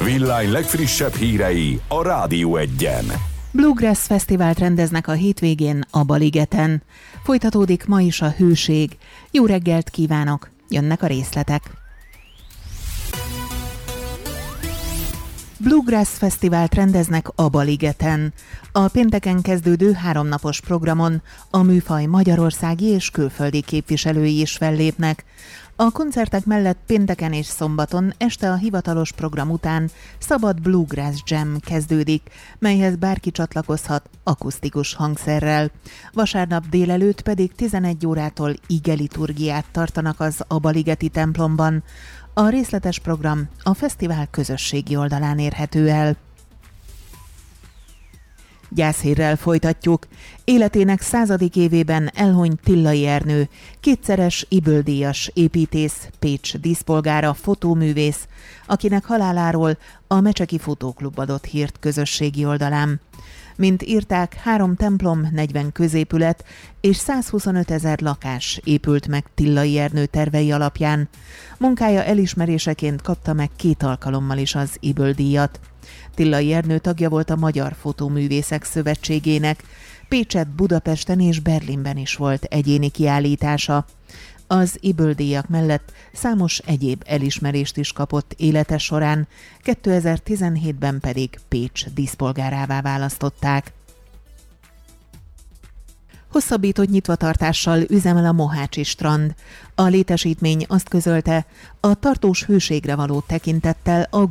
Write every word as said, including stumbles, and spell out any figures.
Villány legfrissebb hírei a Rádió Egyen. Bluegrass Fesztivált rendeznek a hétvégén a Baligeten. Folytatódik ma is a hőség. Jó reggelt kívánok! Jönnek a részletek. Bluegrass Fesztivált rendeznek a Baligeten. A pénteken kezdődő háromnapos programon a műfaj magyarországi és külföldi képviselői is fellépnek. A koncertek mellett pénteken és szombaton este a hivatalos program után szabad Bluegrass Jam kezdődik, melyhez bárki csatlakozhat akusztikus hangszerrel. Vasárnap délelőtt pedig tizenegy órától igeliturgiát tartanak az Abaligeti templomban. A részletes program a fesztivál közösségi oldalán érhető el. Gyászhírrel folytatjuk. Életének századik évében elhunyt Tillai Ernő, kétszeres Ybl-díjas építész, Pécs díszpolgára, fotóművész, akinek haláláról a Mecseki Fotóklub adott hírt közösségi oldalán. Mint írták, három templom, negyven középület és százhuszonöt ezer lakás épült meg Tillai Ernő tervei alapján. Munkája elismeréseként kapta meg két alkalommal is az Ybl-díjat. Tillai Ernő tagja volt a Magyar Fotóművészek Szövetségének, Pécset, Budapesten és Berlinben is volt egyéni kiállítása. Az Ybl-díjak mellett számos egyéb elismerést is kapott élete során, kétezer-tizenhétben pedig Pécs díszpolgárává választották. Hosszabbított nyitvatartással üzemel a Mohácsi strand. A létesítmény azt közölte, a tartós hőségre való tekintettel